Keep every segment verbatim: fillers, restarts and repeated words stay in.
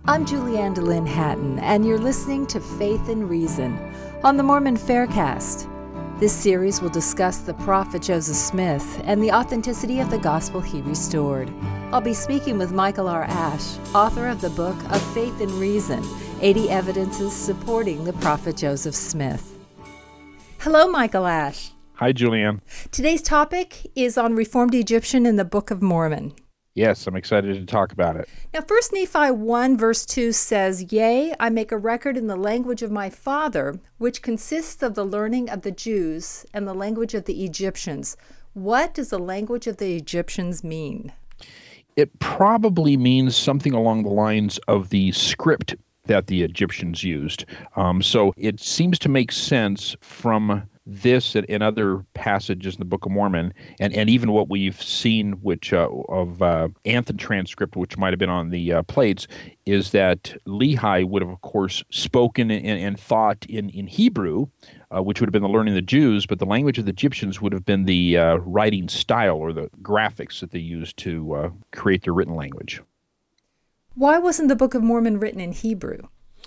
I'm Julianne DeLynn Hatton, and you're listening to Faith and Reason on the Mormon Faircast. This series will discuss the prophet Joseph Smith and the authenticity of the gospel he restored. I'll be speaking with Michael R. Ash, author of the book of Faith and Reason, eighty Evidences Supporting the Prophet Joseph Smith. Hello, Michael Ash. Hi, Julianne. Today's topic is on Reformed Egyptian in the Book of Mormon. Yes, I'm excited to talk about it. Now, First Nephi one verse two says, Yea, I make a record in the language of my father, which consists of the learning of the Jews and the language of the Egyptians. What does the language of the Egyptians mean? It probably means something along the lines of the script that the Egyptians used. Um, so it seems to make sense from this and, and other passages in the Book of Mormon, and, and even what we've seen, which uh, of uh, Anthon transcript, which might have been on the uh, plates, is that Lehi would have, of course, spoken and, and thought in, in Hebrew, uh, which would have been the learning of the Jews, but the language of the Egyptians would have been the uh, writing style or the graphics that they used to uh, create their written language. Why wasn't the Book of Mormon written in Hebrew?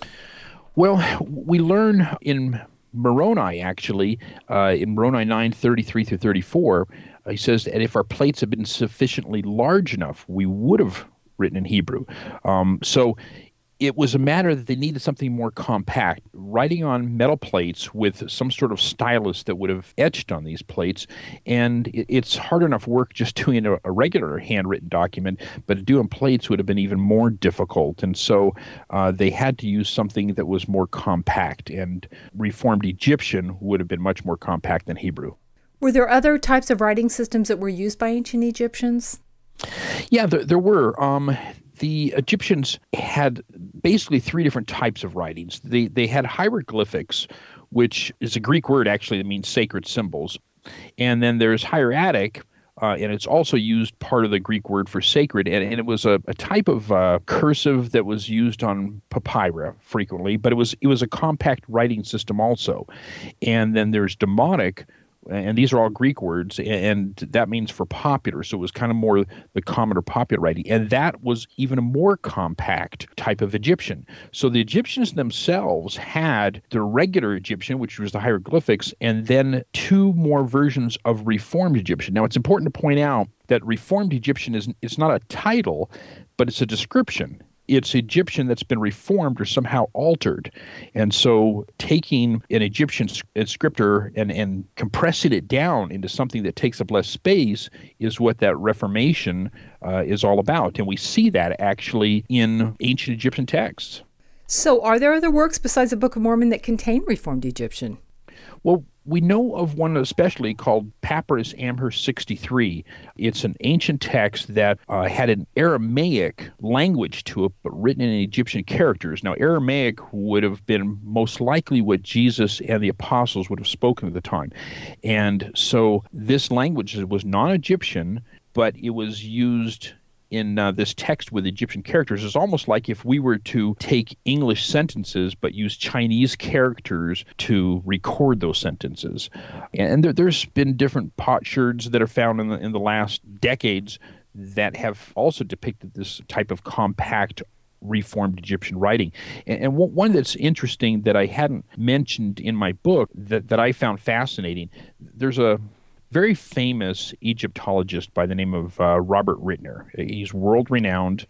Well, we learn in Moroni, actually, uh, in Moroni nine thirty-three through thirty-four, uh, he says that if our plates had been sufficiently large enough, we would have written in Hebrew. Um, so it was a matter that they needed something more compact. Writing on metal plates with some sort of stylus that would have etched on these plates, and it, it's hard enough work just doing a, a regular handwritten document, but to do on plates would have been even more difficult. And so uh, they had to use something that was more compact, and Reformed Egyptian would have been much more compact than Hebrew. Were there other types of writing systems that were used by ancient Egyptians? Yeah, there, there were. Um, the Egyptians had basically three different types of writings. They they had hieroglyphics, which is a Greek word actually that means sacred symbols. And then there's hieratic, uh, and it's also used part of the Greek word for sacred. And, and it was a, a type of uh, cursive that was used on papyri frequently, but it was it was a compact writing system also. And then there's demotic, and these are all Greek words, and that means for popular. So it was kind of more the common or popular writing. And that was even a more compact type of Egyptian. So the Egyptians themselves had the regular Egyptian, which was the hieroglyphics, and then two more versions of Reformed Egyptian. Now, it's important to point out that Reformed Egyptian is it's not a title, but it's a description. It's Egyptian that's been reformed or somehow altered. And so taking an Egyptian scripture and, and compressing it down into something that takes up less space is what that Reformation uh, is all about. And we see that actually in ancient Egyptian texts. So are there other works besides the Book of Mormon that contain Reformed Egyptian? Well, we know of one especially called Papyrus Amherst sixty-three. It's an ancient text that uh, had an Aramaic language to it, but written in Egyptian characters. Now, Aramaic would have been most likely what Jesus and the apostles would have spoken at the time. And so this language was non-Egyptian, but it was used in uh, this text with Egyptian characters. It's almost like if we were to take English sentences but use Chinese characters to record those sentences. And there, there's been different potsherds that are found in the, in the last decades that have also depicted this type of compact Reformed Egyptian writing. And, and one that's interesting that I hadn't mentioned in my book that, that I found fascinating, there's a very famous Egyptologist by the name of uh, Robert Rittner. He's world-renowned,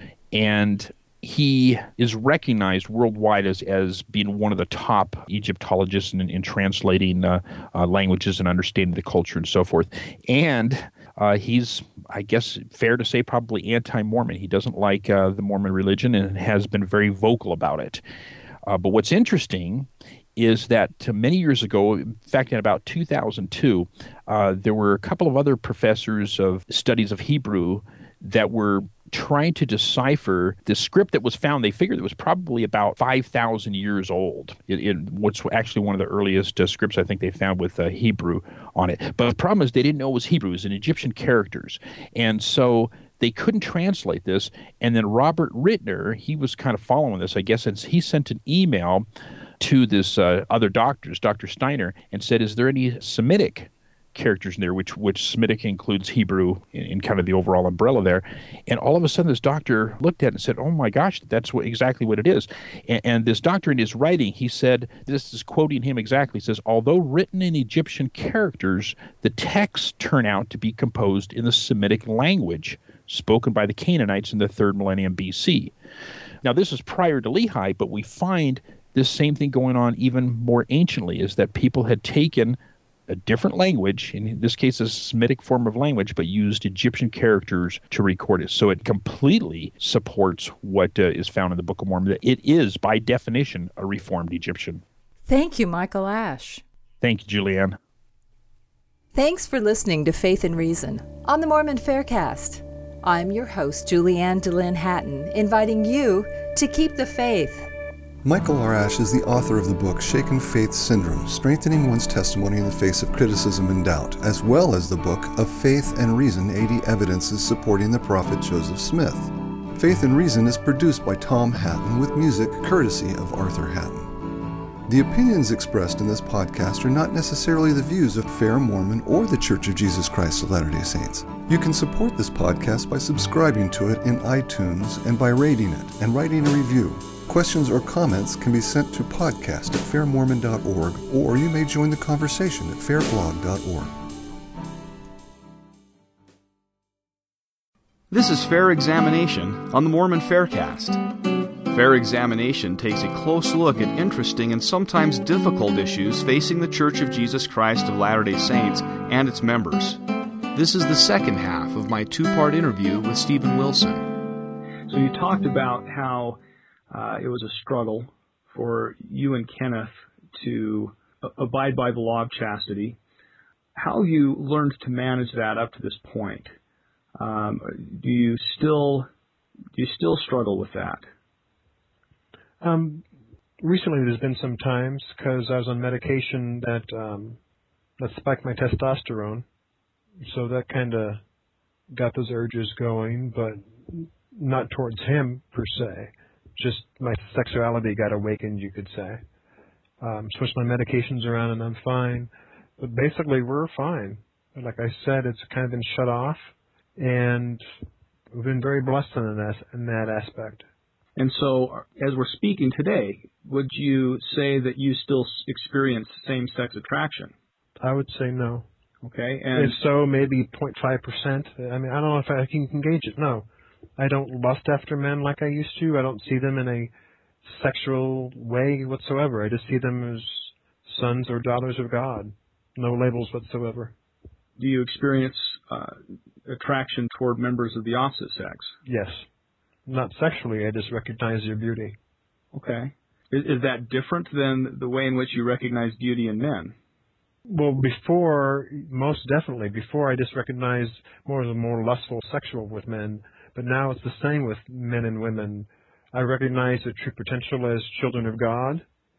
and he is recognized worldwide as, as being one of the top Egyptologists in, in translating uh, uh, languages and understanding the culture and so forth. And uh, he's, I guess, fair to say, probably anti-Mormon. He doesn't like uh, the Mormon religion and has been very vocal about it. Uh, but what's interesting is that uh, many years ago, in fact, in about two thousand two, uh, there were a couple of other professors of studies of Hebrew that were trying to decipher the script that was found. They figured it was probably about five thousand years old. It, it, what's actually one of the earliest uh, scripts I think they found with uh, Hebrew on it. But the problem is they didn't know it was Hebrew. It was in Egyptian characters. And so they couldn't translate this. And then Robert Rittner, he was kind of following this, I guess, and he sent an email to this uh, other doctors, Doctor Steiner, and said, is there any Semitic characters in there, which which Semitic includes Hebrew in, in kind of the overall umbrella there. And all of a sudden, this doctor looked at it and said, "Oh my gosh, that's what, exactly what it is." And, and this doctor, in his writing, he said, this is quoting him exactly, he says, "Although written in Egyptian characters, the texts turn out to be composed in the Semitic language spoken by the Canaanites in the third millennium B C." Now, this is prior to Lehi, but we find this same thing going on even more anciently, is that people had taken a different language, in this case a Semitic form of language, but used Egyptian characters to record it. So it completely supports what uh, is found in the Book of Mormon. It is, by definition, a Reformed Egyptian. Thank you, Michael Ash. Thank you, Julianne. Thanks for listening to Faith and Reason on the Mormon Faircast. I'm your host, Julianne DeLynn Hatton, inviting you to keep the faith. Michael R. Ash is the author of the book Shaken Faith Syndrome, Strengthening One's Testimony in the Face of Criticism and Doubt, as well as the book Of Faith and Reason, eighty Evidences Supporting the Prophet Joseph Smith. Faith and Reason is produced by Tom Hatton with music courtesy of Arthur Hatton. The opinions expressed in this podcast are not necessarily the views of Fair Mormon or the Church of Jesus Christ of Latter-day Saints. You can support this podcast by subscribing to it in iTunes and by rating it and writing a review. Questions or comments can be sent to podcast at fair mormon dot org, or you may join the conversation at fair blog dot org. This is Fair Examination on the Mormon Faircast. Fair Examination takes a close look at interesting and sometimes difficult issues facing the Church of Jesus Christ of Latter-day Saints and its members. This is the second half of my two-part interview with Stephen Wilson. So you talked about how uh, it was a struggle for you and Kenneth to abide by the law of chastity. How you learned to manage that up to this point? Um, do you still do you still struggle with that? Um, recently, there's been some times because I was on medication that um, that spiked my testosterone, so that kind of got those urges going, but not towards him per se. Just my sexuality got awakened, you could say. Um, switched my medications around, and I'm fine. But basically, we're fine. Like I said, it's kind of been shut off, and we've been very blessed in that, in that aspect. And so, as we're speaking today, would you say that you still experience same-sex attraction? I would say no. Okay. And if so, maybe zero point five percent. I mean, I don't know if I can gauge it. No. I don't lust after men like I used to. I don't see them in a sexual way whatsoever. I just see them as sons or daughters of God. No labels whatsoever. Do you experience uh, attraction toward members of the opposite sex? Yes. Not sexually, I just recognize their beauty. Okay. Is, is that different than the way in which you recognize beauty in men? Well, before, most definitely. Before, I just recognized more of the more lustful sexual with men. But now it's the same with men and women. I recognize their true potential as children of God.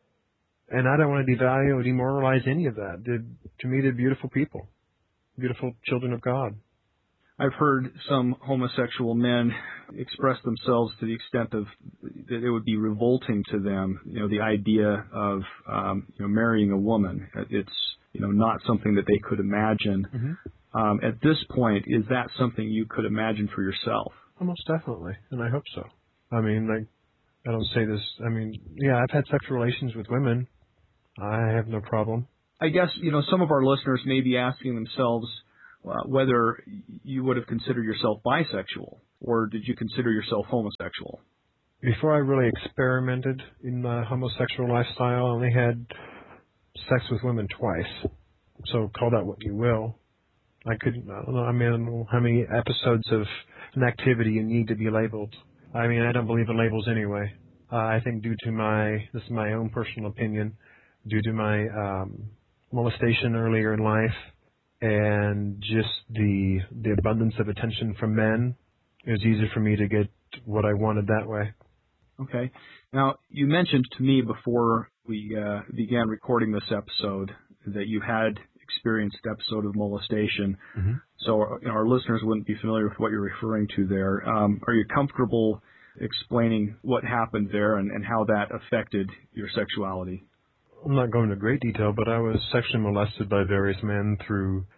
And I don't want to devalue or demoralize any of that. They're, to me, they're beautiful people. Beautiful children of God. I've heard some homosexual men express themselves to the extent of that it would be revolting to them, you know, the idea of um, you know, marrying a woman. It's, you know, not something that they could imagine. Mm-hmm. Um, at this point, is that something you could imagine for yourself? Almost definitely, and I hope so. I mean, like, I don't say this, I mean, yeah, I've had sexual relations with women. I have no problem. I guess, you know, some of our listeners may be asking themselves, Uh, whether you would have considered yourself bisexual, or did you consider yourself homosexual? Before I really experimented in the homosexual lifestyle, I only had sex with women twice. So call that what you will. I couldn't, I don't know, I mean, I don't know how many episodes of an activity you need to be labeled. I mean, I don't believe in labels anyway. Uh, I think due to my, this is my own personal opinion, due to my um, molestation earlier in life, and just the the abundance of attention from men, it was easier for me to get what I wanted that way. Okay. Now, you mentioned to me before we uh, began recording this episode that you had experienced episode of molestation. Mm-hmm. So our, you know, our listeners wouldn't be familiar with what you're referring to there. Um, are you comfortable explaining what happened there and, and how that affected your sexuality? I'm not going into great detail, but I was sexually molested by various men through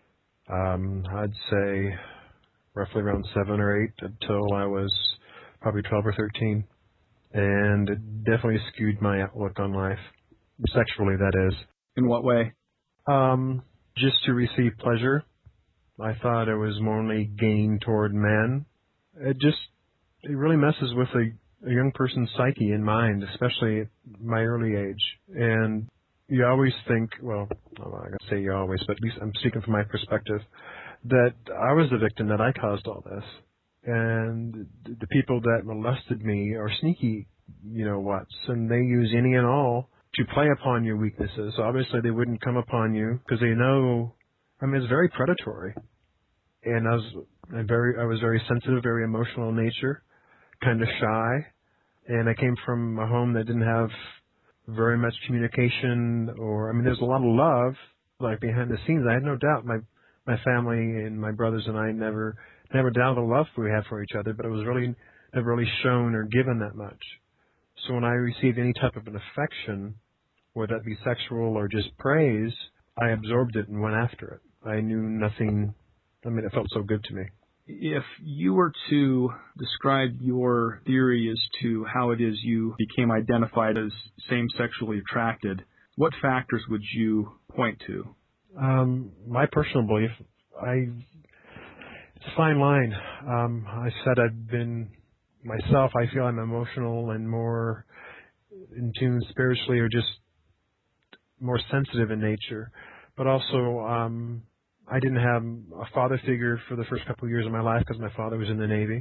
Um, I'd say roughly around seven or eight until I was probably twelve or thirteen. And it definitely skewed my outlook on life, sexually, that is. In what way? Um, just to receive pleasure. I thought it was more only gain toward men. It just, it really messes with a, a young person's psyche and mind, especially at my early age. And you always think, well, I'm not going to say you always, but at least I'm speaking from my perspective, that I was the victim, that I caused all this. And the people that molested me are sneaky, you know whats, and they use any and all to play upon your weaknesses. Obviously, they wouldn't come upon you because they know, I mean, it's very predatory. And I was I very, I was very sensitive, very emotional in nature, kind of shy. And I came from a home that didn't have very much communication, or, I mean, there's a lot of love, like behind the scenes. I had no doubt my my family and my brothers and I never never doubted the love we had for each other, but it was really never really shown or given that much. So when I received any type of an affection, whether that be sexual or just praise, I absorbed it and went after it. I knew nothing. I mean, it felt so good to me. If you were to describe your theory as to how it is you became identified as same-sexually attracted, what factors would you point to? Um, my personal belief, I it's a fine line. Um, I said I've been myself. I feel I'm emotional and more in tune spiritually, or just more sensitive in nature. But also, um, I didn't have a father figure for the first couple of years of my life because my father was in the Navy.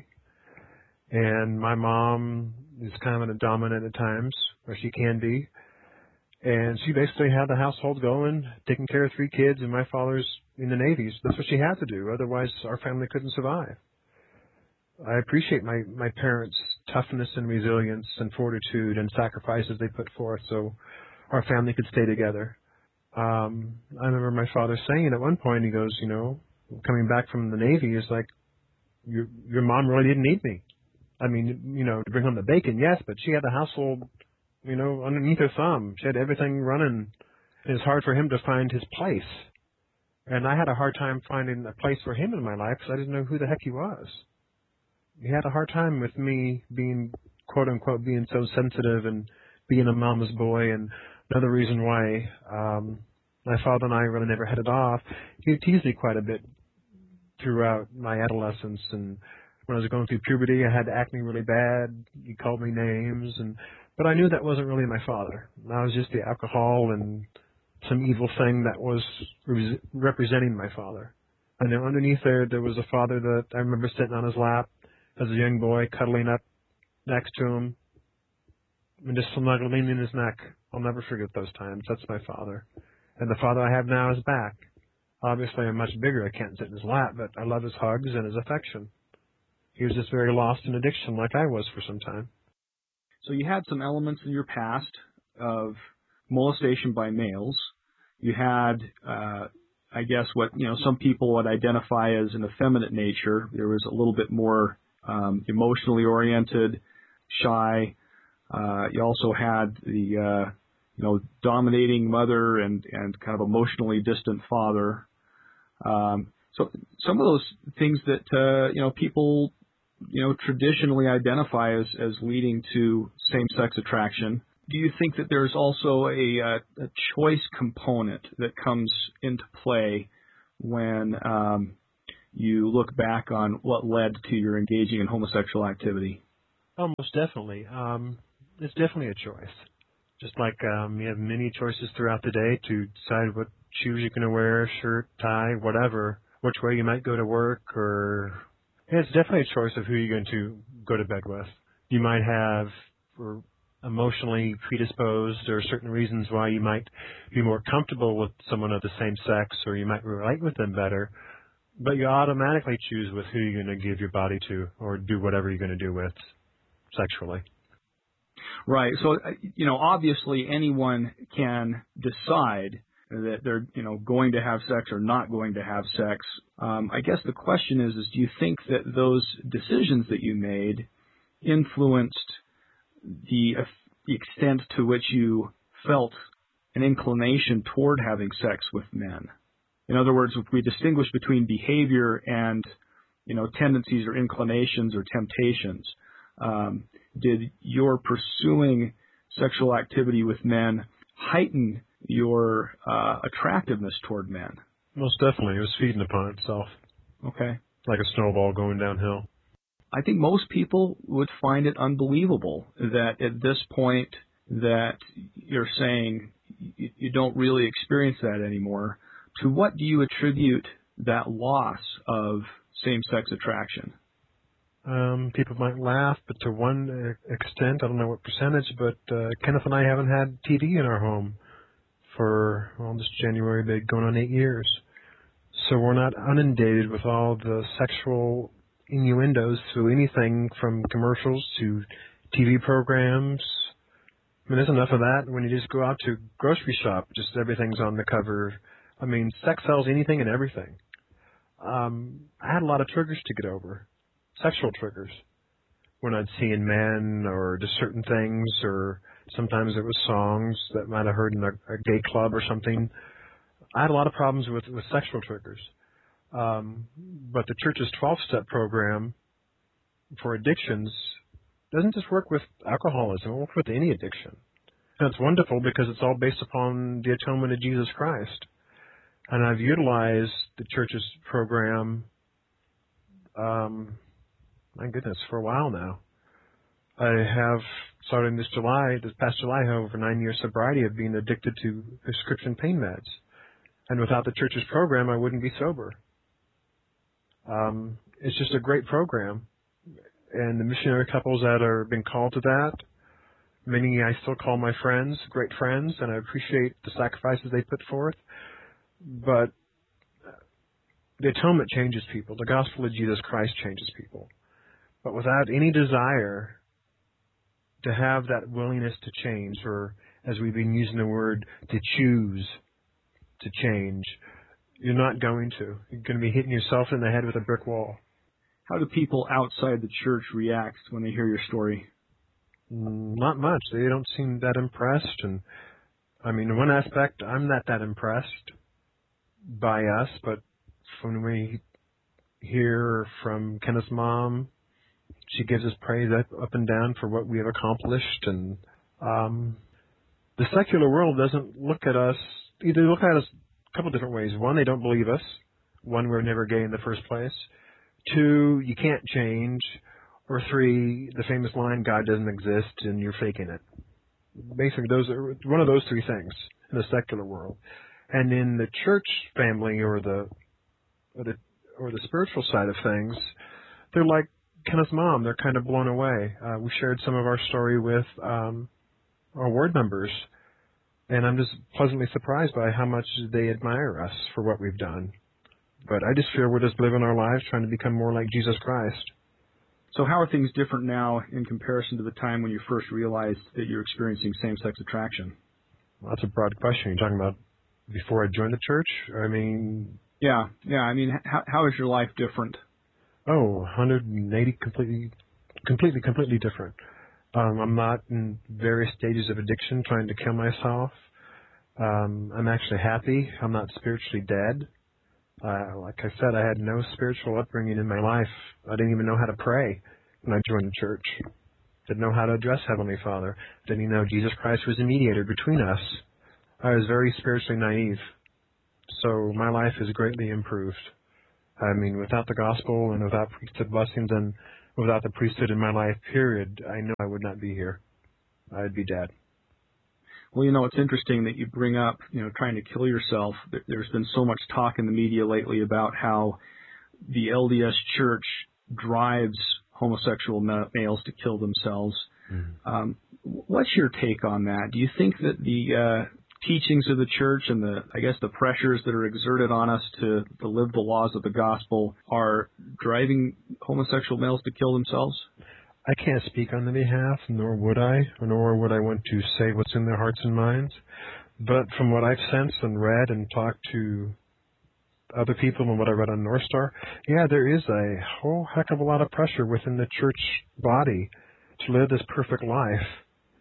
And my mom is kind of dominant at times, or she can be. And she basically had the household going, taking care of three kids, and my father's in the Navy. So that's what she had to do. Otherwise, our family couldn't survive. I appreciate my, my parents' toughness and resilience and fortitude and sacrifices they put forth so our family could stay together. Um, I remember my father saying at one point, he goes, you know, coming back from the Navy, is like, your, your mom really didn't need me. I mean, you know, to bring home the bacon, yes, but she had the household, you know, underneath her thumb. She had everything running. It was hard for him to find his place. And I had a hard time finding a place for him in my life because I didn't know who the heck he was. He had a hard time with me being, quote unquote, being so sensitive and being a mama's boy. And another reason why um, my father and I really never hit it off, he teased me quite a bit throughout my adolescence. And when I was going through puberty, I had acne really bad. He called me names. and But I knew that wasn't really my father. I was just the alcohol and some evil thing that was re- representing my father. And then underneath there, there was a father that I remember sitting on his lap as a young boy, cuddling up next to him and just snuggling in his neck. I'll never forget those times. That's my father. And the father I have now is back. Obviously, I'm much bigger. I can't sit in his lap, but I love his hugs and his affection. He was just very lost in addiction like I was for some time. So you had some elements in your past of molestation by males. You had, uh, I guess, what you know some people would identify as an effeminate nature. There was a little bit more um, emotionally oriented, shy. Uh, you also had the uh, you know dominating mother and and kind of emotionally distant father. Um, so some of those things that uh, you know people you know traditionally identify as as leading to same-sex attraction. Do you think that there's also a, a choice component that comes into play when um, you look back on what led to your engaging in homosexual activity? Oh, most definitely. Um, it's definitely a choice. Just like um, you have many choices throughout the day to decide what shoes you're going to wear, shirt, tie, whatever, which way you might go to work, or yeah, it's definitely a choice of who you're going to go to bed with. You might have, or emotionally predisposed, or certain reasons why you might be more comfortable with someone of the same sex, or you might relate with them better, but you automatically choose with who you're going to give your body to or do whatever you're going to do with sexually. Right. So, you know, obviously anyone can decide that they're, you know, going to have sex or not going to have sex. Um, I guess the question is, is do you think that those decisions that you made influenced the, uh, the extent to which you felt an inclination toward having sex with men? In other words, if we distinguish between behavior and, you know, tendencies or inclinations or temptations, um, did your pursuing sexual activity with men heighten your uh, attractiveness toward men? Most definitely. It was feeding upon itself. Okay. Like a snowball going downhill. I think most people would find it unbelievable that at this point that you're saying you, you don't really experience that anymore. To what do you attribute that loss of same-sex attraction? Um, people might laugh, but to one extent, I don't know what percentage, but uh, Kenneth and I haven't had T V in our home for, well, this January, big going on eight years. So we're not inundated with all the sexual innuendos through anything from commercials to T V programs. I mean, there's enough of that when you just go out to grocery shop, just everything's on the cover. I mean, sex sells anything and everything. Um, I had a lot of triggers to get over, sexual triggers, when I'd seen men or just certain things, or sometimes it was songs that I might have heard in a, a gay club or something. I had a lot of problems with, with sexual triggers. Um, but the church's twelve-step program for addictions doesn't just work with alcoholism, it works with any addiction. And it's wonderful because it's all based upon the atonement of Jesus Christ. And I've utilized the church's program, um, my goodness, for a while now. I have, starting this July, this past July, I have over nine years sobriety of being addicted to prescription pain meds. And without the church's program, I wouldn't be sober. Um, it's just a great program. And the missionary couples that are being called to that, many I still call my friends, great friends, and I appreciate the sacrifices they put forth. But the atonement changes people. The gospel of Jesus Christ changes people. But without any desire to have that willingness to change, or as we've been using the word, to choose to change, you're not going to. You're going to be hitting yourself in the head with a brick wall. How do people outside the church react when they hear your story? Not much. They don't seem that impressed. And I mean, in one aspect, I'm not that impressed by us, but when we hear from Kenneth's mom, she gives us praise up, up and down for what we have accomplished. And um, the secular world doesn't look at us, either look at us a couple different ways. One, they don't believe us. One, we're never gay in the first place. Two, you can't change. Or three, the famous line, God doesn't exist and you're faking it. Basically, those are one of those three things in the secular world. And in the church family or the or the or the spiritual side of things, they're like Kenneth's mom. They're kind of blown away. Uh, we shared some of our story with um, our ward members, and I'm just pleasantly surprised by how much they admire us for what we've done. But I just feel we're just living our lives trying to become more like Jesus Christ. So how are things different now in comparison to the time when you first realized that you're experiencing same-sex attraction? Well, that's a broad question. You're talking about before I joined the church? I mean... Yeah, yeah. I mean, how, how is your life different? Oh, one hundred eighty completely, completely, completely different. Um, I'm not in various stages of addiction trying to kill myself. Um, I'm actually happy. I'm not spiritually dead. Uh, like I said, I had no spiritual upbringing in my life. I didn't even know how to pray when I joined the church. Didn't know how to address Heavenly Father. Didn't even know Jesus Christ was a mediator between us. I was very spiritually naive. So my life is greatly improved. I mean, without the gospel and without priesthood blessings and without the priesthood in my life, period, I know I would not be here. I'd be dead. Well, you know, it's interesting that you bring up, you know, trying to kill yourself. There's been so much talk in the media lately about how the L D S Church drives homosexual males to kill themselves. Mm-hmm. Um, what's your take on that? Do you think that the uh, teachings of the church and the, I guess, the pressures that are exerted on us to, to live the laws of the gospel are driving homosexual males to kill themselves? I can't speak on their behalf, nor would I, nor would I want to say what's in their hearts and minds. But from what I've sensed and read and talked to other people and what I read on North Star, yeah, there is a whole heck of a lot of pressure within the church body to live this perfect life.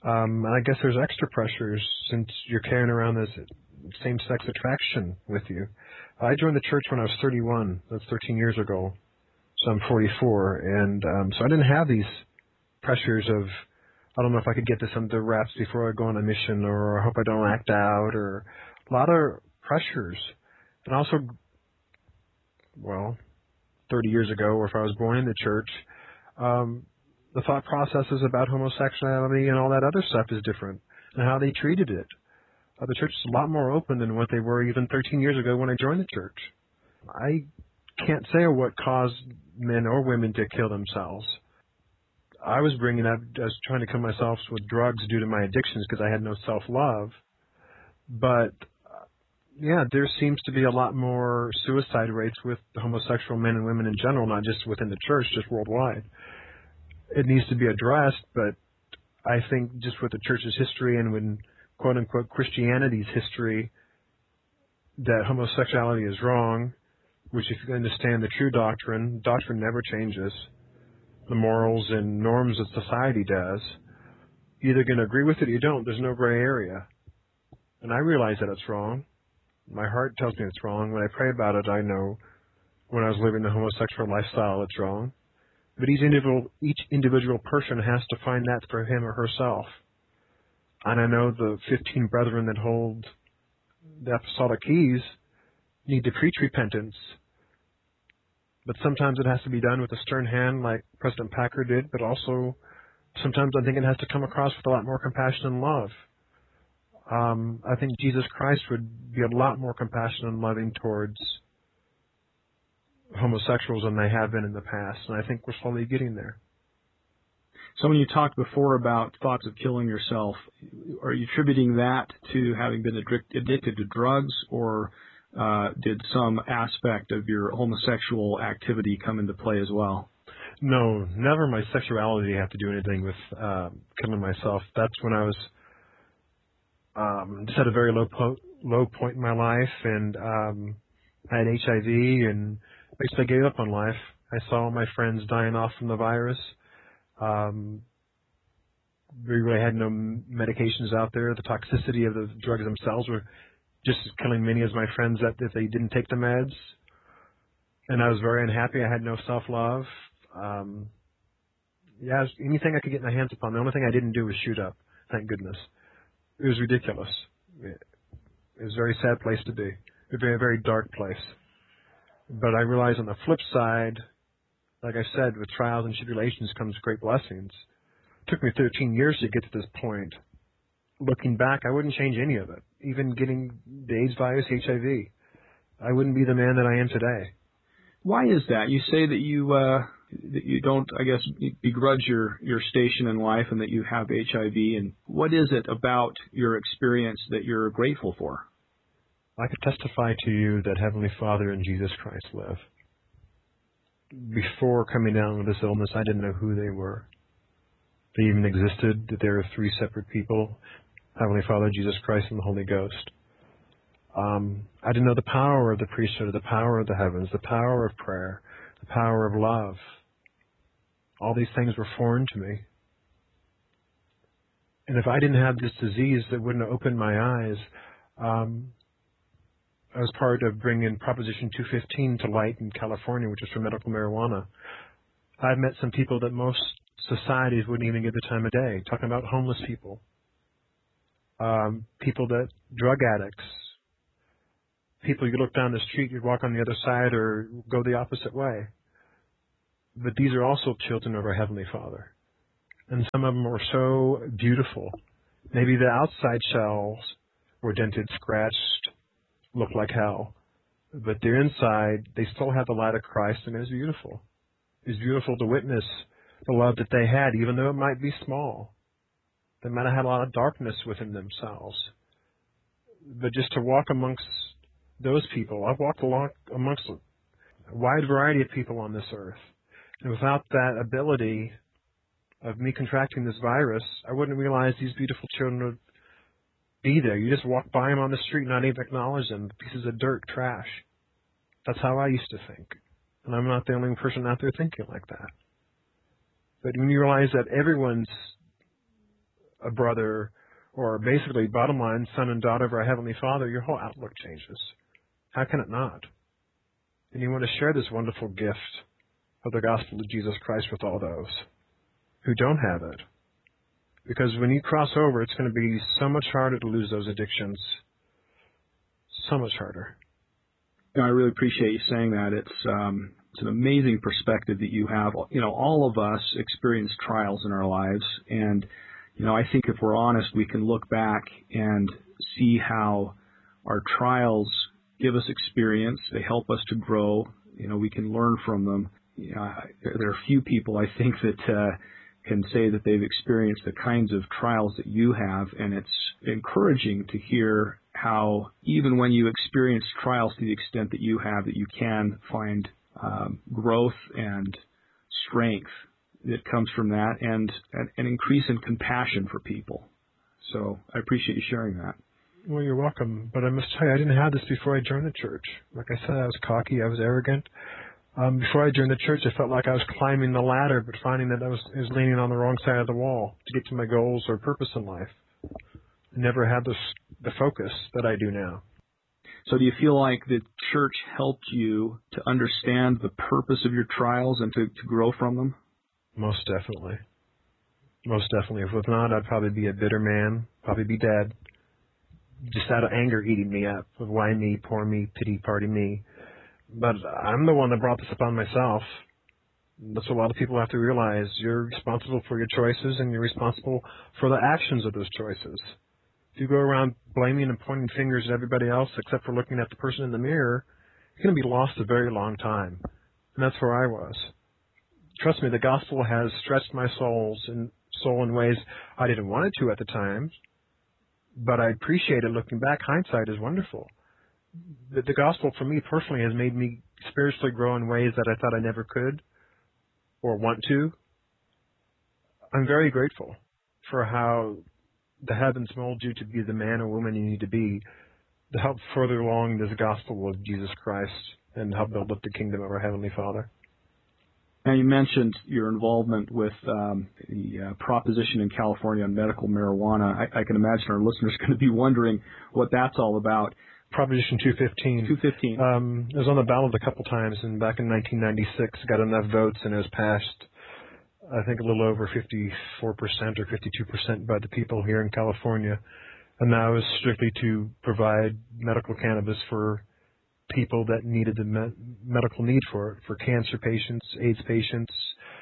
Um, and I guess there's extra pressures since you're carrying around this same-sex attraction with you. I joined the church when I was thirty-one. That's thirteen years ago. So I'm forty-four. And um, so I didn't have these pressures of, I don't know if I could get this under wraps before I go on a mission, or I hope I don't act out, or a lot of pressures. And also, well, thirty years ago, or if I was born in the church, um, the thought processes about homosexuality and all that other stuff is different, and how they treated it. Uh, the church is a lot more open than what they were even thirteen years ago when I joined the church. I can't say what caused men or women to kill themselves. I was bringing up, I was trying to kill myself with drugs due to my addictions because I had no self-love. But, uh, yeah, there seems to be a lot more suicide rates with homosexual men and women in general, not just within the church, just worldwide. It needs to be addressed, but I think just with the church's history and when, quote-unquote, Christianity's history, that homosexuality is wrong, which if you understand the true doctrine, doctrine never changes. The morals and norms that society does. You're either going to agree with it or you don't. There's no gray area. And I realize that it's wrong. My heart tells me it's wrong. When I pray about it, I know when I was living the homosexual lifestyle, it's wrong. But each individual, each individual person has to find that for him or herself. And I know the fifteen brethren that hold the apostolic keys need to preach repentance. But sometimes it has to be done with a stern hand like President Packer did, but also sometimes I think it has to come across with a lot more compassion and love. Um, I think Jesus Christ would be a lot more compassionate and loving towards homosexuals than they have been in the past, and I think we're slowly getting there. So when you talked before about thoughts of killing yourself, are you attributing that to having been addicted to drugs, or Uh, did some aspect of your homosexual activity come into play as well? No, never my sexuality had to do anything with uh, killing myself. That's when I was um, just at a very low po- low point in my life, and um, I had H I V, and basically gave up on life. I saw my friends dying off from the virus. Um, we really had no medications out there. The toxicity of the drugs themselves were just as killing many as my friends that if they didn't take the meds. And I was very unhappy. I had no self-love. Um, yeah, anything I could get my hands upon. The only thing I didn't do was shoot up, thank goodness. It was ridiculous. It was a very sad place to be, a very, very dark place. But I realized on the flip side, like I said, with trials and tribulations comes great blessings. It took me thirteen years to get to this point. Looking back, I wouldn't change any of it. Even getting the AIDS virus, H I V, I wouldn't be the man that I am today. Why is that? You say that you uh, that you don't, I guess, begrudge your, your station in life and that you have H I V. And what is it about your experience that you're grateful for? I could testify to you that Heavenly Father and Jesus Christ live. Before coming down with this illness, I didn't know who they were. They even existed, that there were three separate people, Heavenly Father, Jesus Christ, and the Holy Ghost. Um, I didn't know the power of the priesthood, the power of the heavens, the power of prayer, the power of love. All these things were foreign to me. And if I didn't have this disease that wouldn't have opened my eyes, um, I was part of bringing Proposition two fifteen to light in California, which is for medical marijuana. I've met some people that most societies wouldn't even give the time of day, talking about homeless people. Um, people that, drug addicts, people you look down the street, you'd walk on the other side or go the opposite way. But these are also children of our Heavenly Father. And some of them were so beautiful. Maybe the outside shells were dented, scratched, looked like hell. But their inside, they still had the light of Christ, and it was beautiful. It was beautiful to witness the love that they had, even though it might be small. They might have had a lot of darkness within themselves. But just to walk amongst those people, I've walked along amongst a wide variety of people on this earth. And without that ability of me contracting this virus, I wouldn't realize these beautiful children would be there. You just walk by them on the street and not even acknowledge them. Pieces of dirt, trash. That's how I used to think. And I'm not the only person out there thinking like that. But when you realize that everyone's a brother, or basically, bottom line, son and daughter of our Heavenly Father, your whole outlook changes. How can it not? And you want to share this wonderful gift of the gospel of Jesus Christ with all those who don't have it. Because when you cross over, it's going to be so much harder to lose those addictions. So much harder. I really appreciate you saying that. It's um, it's an amazing perspective that you have. You know, all of us experience trials in our lives, and you know, I think if we're honest, we can look back and see how our trials give us experience. They help us to grow. You know, we can learn from them. You know, there, there are few people, I think, that uh, can say that they've experienced the kinds of trials that you have, and it's encouraging to hear how even when you experience trials to the extent that you have, that you can find um, growth and strength that comes from that, and an, an increase in compassion for people. So I appreciate you sharing that. Well, you're welcome. But I must tell you, I didn't have this before I joined the church. Like I said, I was cocky, I was arrogant. Um, before I joined the church, I felt like I was climbing the ladder, but finding that I was, I was leaning on the wrong side of the wall to get to my goals or purpose in life. I never had this, the focus that I do now. So do you feel like the church helped you to understand the purpose of your trials and to, to grow from them? Most definitely. Most definitely. If not, I'd probably be a bitter man, probably be dead. Just out of anger eating me up. Of why me, poor me, pity party me. But I'm the one that brought this upon myself. That's what a lot of people have to realize. You're responsible for your choices, and you're responsible for the actions of those choices. If you go around blaming and pointing fingers at everybody else except for looking at the person in the mirror, you're going to be lost a very long time. And that's where I was. Trust me, the gospel has stretched my souls in, soul in ways I didn't want it to at the time, but I appreciate it looking back. Hindsight is wonderful. The, the gospel for me personally has made me spiritually grow in ways that I thought I never could or want to. I'm very grateful for how the heavens mold you to be the man or woman you need to be to help further along this gospel of Jesus Christ and help build up the kingdom of our Heavenly Father. Now, you mentioned your involvement with um, the uh, proposition in California on medical marijuana. I, I can imagine our listeners are going to be wondering what that's all about. Proposition two fifteen. two fifteen. Um, it was on the ballot a couple times, and back in nineteen ninety-six, got enough votes, and it was passed, I think, a little over fifty-four percent or fifty-two percent by the people here in California. And that was strictly to provide medical cannabis for people that needed the me- medical need for it, for cancer patients, AIDS patients,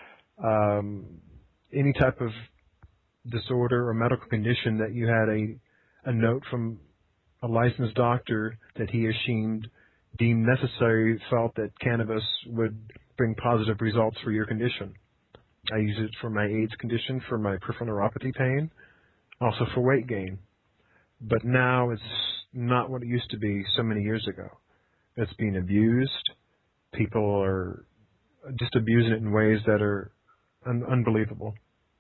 um, any type of disorder or medical condition that you had a, a note from a licensed doctor that he or she deemed necessary, felt that cannabis would bring positive results for your condition. I use it for my AIDS condition, for my peripheral neuropathy pain, also for weight gain. But now it's not what it used to be so many years ago. It's being abused. People are just abusing it in ways that are un- unbelievable.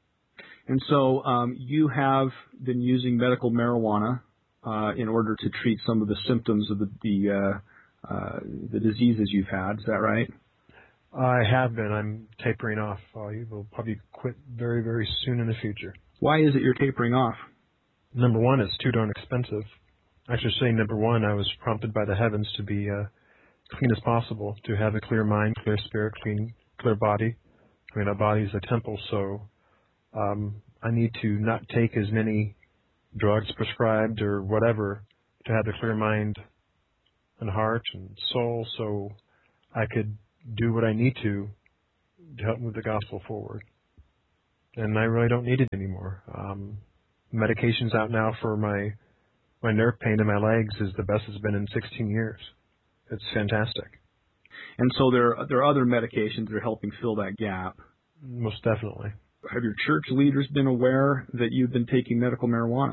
And so um, you have been using medical marijuana uh, in order to treat some of the symptoms of the the, uh, uh, the diseases you've had. Is that right? I have been. I'm tapering off. I will probably quit very, very soon in the future. Why is it you're tapering off? Number one, it's too darn expensive. I should say, number one, I was prompted by the heavens to be uh, clean as possible, to have a clear mind, clear spirit, clean, clear body. I mean, our body is a temple, so um, I need to not take as many drugs prescribed or whatever to have a clear mind and heart and soul, so I could do what I need to to help move the gospel forward. And I really don't need it anymore. Um, medication's out now for my my nerve pain in my legs is the best it's been in sixteen years. It's fantastic. And so there are, there are other medications that are helping fill that gap. Most definitely. Have your church leaders been aware that you've been taking medical marijuana?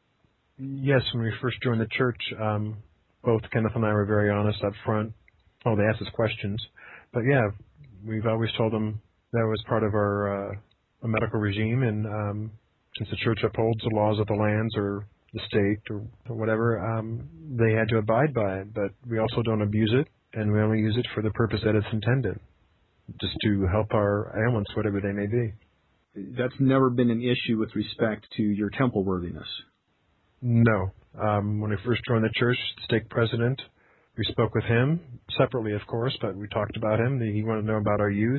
Yes, when we first joined the church, um, both Kenneth and I were very honest up front. Oh, they asked us questions. But yeah, we've always told them that was part of our uh, medical regime, and um, since the church upholds the laws of the lands or the state or whatever, um, they had to abide by it. But we also don't abuse it, and we only use it for the purpose that it's intended, just to help our ailments, whatever they may be. that's never been an issue with respect to your temple worthiness. No. Um, when I first joined the church, the stake president, we spoke with him separately, of course, but we talked about him. He wanted to know about our use,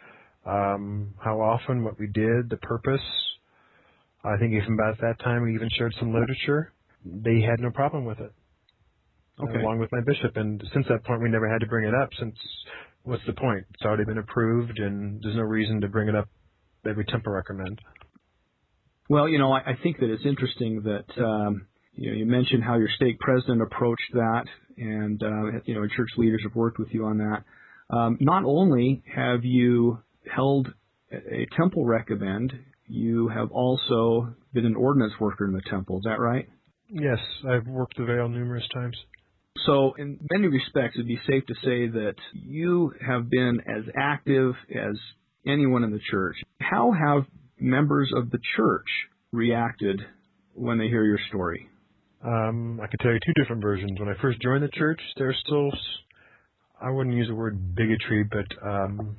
um, how often, what we did, the purpose. I think even about that time we even shared some literature. They had no problem with it, okay. along with my bishop. And since that point, we never had to bring it up. Since what's the point? It's already been approved, and there's no reason to bring it up every temple recommend. Well, you know, I, I think that it's interesting that um, you know, you mentioned how your stake president approached that, and uh, you know, church leaders have worked with you on that. Um, not only have you held a temple recommend, you have also been an ordinance worker in the temple. Is that right? Yes, I've worked the veil numerous times. So in many respects, it'd be safe to say that you have been as active as anyone in the church. How have members of the church reacted when they hear your story? Um, I could tell you two different versions. When I first joined the church, there's still, I wouldn't use the word bigotry, but um,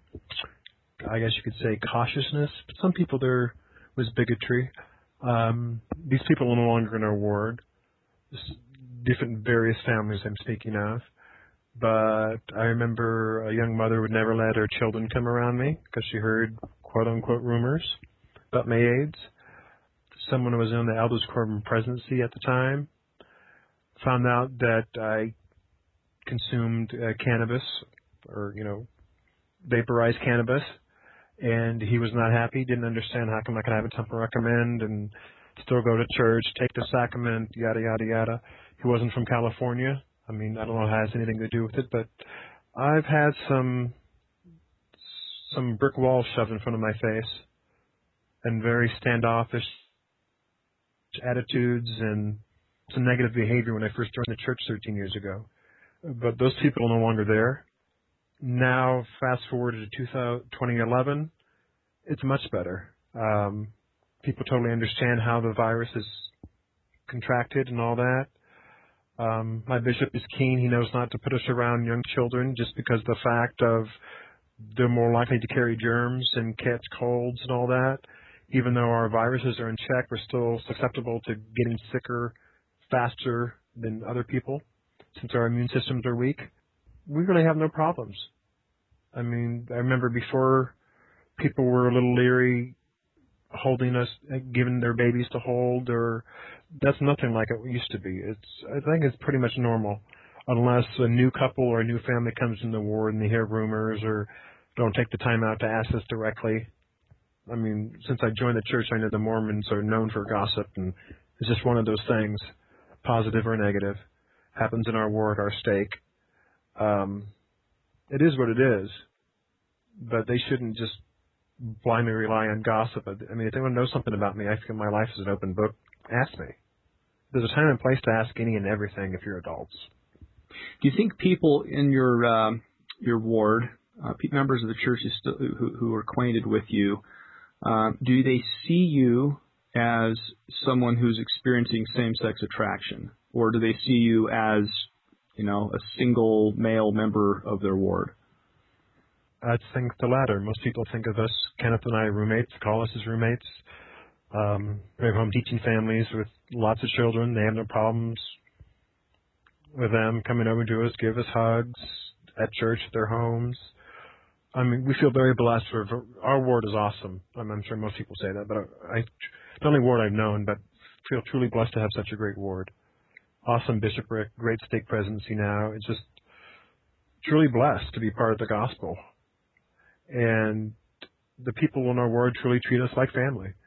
I guess you could say cautiousness. But some people there was bigotry. Um, these people are no longer in our ward. Different various families I'm speaking of. But I remember a young mother would never let her children come around me because she heard quote-unquote rumors about my AIDS. Someone who was in the elders quorum presidency at the time found out that I consumed uh, cannabis or, you know, vaporized cannabis, and he was not happy, didn't understand how come I could have a temple recommend and still go to church, take the sacrament, yada, yada, yada. He wasn't from California. I mean, I don't know if it has anything to do with it, but I've had some some brick walls shoved in front of my face and very standoffish attitudes and some negative behavior when I first joined the church thirteen years ago. But those people are no longer there. Now, fast forward to twenty eleven, it's much better. Um, people totally understand how the virus is contracted and all that. Um, my bishop is keen. He knows not to put us around young children just because of the fact of they're more likely to carry germs and catch colds and all that. Even though our viruses are in check, we're still susceptible to getting sicker faster than other people since our immune systems are weak. We really have no problems. I mean, I remember before people were a little leery holding us, giving their babies to hold, or that's nothing like it used to be. It's, I think it's pretty much normal, unless a new couple or a new family comes in the ward and they hear rumors or don't take the time out to ask us directly. I mean, since I joined the church, I know the Mormons are known for gossip, and it's just one of those things, positive or negative, happens in our ward, our stake. Um, it is what it is, but they shouldn't just blindly rely on gossip. I mean, if they want to know something about me, I feel my life is an open book. Ask me. There's a time and place to ask any and everything if you're adults. Do you think people in your uh, your ward, uh, members of the church who, who are acquainted with you, uh, do they see you as someone who's experiencing same-sex attraction, or do they see you as, you know, a single male member of their ward? I think the latter. Most people think of us, Kenneth and I, roommates, call us as roommates. Um, we have home teaching families with lots of children. They have no problems with them coming over to us, give us hugs at church, at their homes. I mean, we feel very blessed. For, for our ward is awesome. I'm, I'm sure most people say that, but I, I, the only ward I've known, but feel truly blessed to have such a great ward. Awesome bishopric, great stake presidency now. It's just truly blessed to be part of the gospel. And the people in our ward truly treat us like family.